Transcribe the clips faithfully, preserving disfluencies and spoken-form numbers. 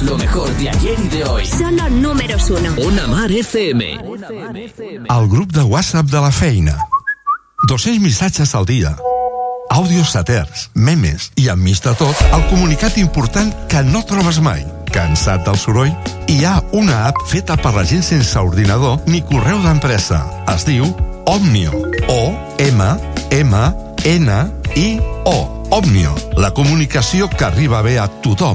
Escuchas lo mejor de ayer y de hoy. Solo números uno. Ona Mar F M. El grup de WhatsApp de la feina. dos-cents missatges al dia. Àudios saters, memes i, enmig de tot, el comunicat important que no trobes mai. Cansat del soroll? Hi ha una app feta per la gent sense ordinador ni correu d'empresa. Es diu Omnio. O M M N I O. Omnio. La comunicació que arriba bé a tothom.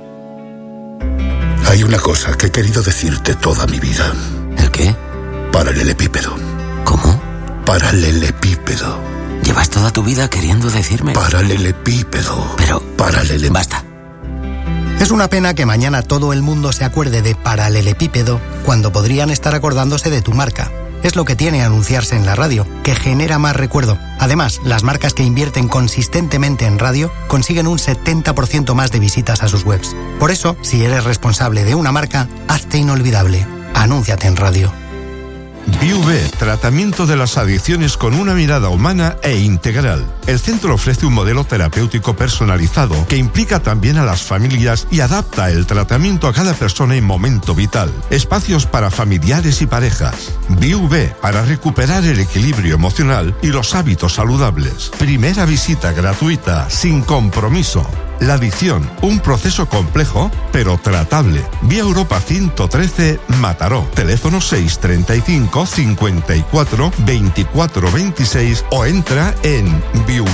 Hay una cosa que he querido decirte toda mi vida. ¿El qué? Paralelepípedo. ¿Cómo? Paralelepípedo. Llevas toda tu vida queriendo decirme. Paralelepípedo. Pero... Paralele... Basta. Es una pena que mañana todo el mundo se acuerde de paralelepípedo cuando podrían estar acordándose de tu marca. Es lo que tiene anunciarse en la radio, que genera más recuerdo. Además, las marcas que invierten consistentemente en radio consiguen un setenta por ciento más de visitas a sus webs. Por eso, si eres responsable de una marca, hazte inolvidable. Anúnciate en radio. B V, tratamiento de las adicciones con una mirada humana e integral. El centro ofrece un modelo terapéutico personalizado que implica también a las familias y adapta el tratamiento a cada persona en momento vital. Espacios para familiares y parejas. B V, para recuperar el equilibrio emocional y los hábitos saludables. Primera visita gratuita, sin compromiso. La adicción, un proceso complejo, pero tratable. Vía Europa ciento trece, Mataró. Teléfono seis treinta y cinco, cincuenta y cuatro, veinticuatro veintiséis o entra en biuv